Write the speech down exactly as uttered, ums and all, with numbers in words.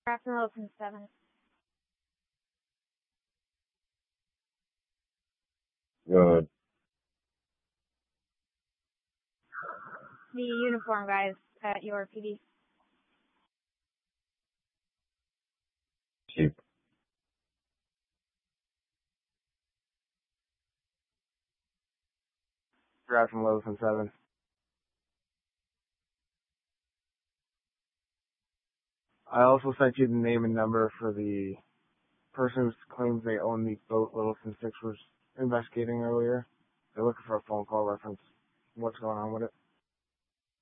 Captain Wilson seven. Good. The uniform guys at your P D. Cheap. Captain Wilson seven. I also sent you the name and number for the person who claims they own the boat Littleton six was investigating earlier. They're looking for a phone call reference. What's going on with it?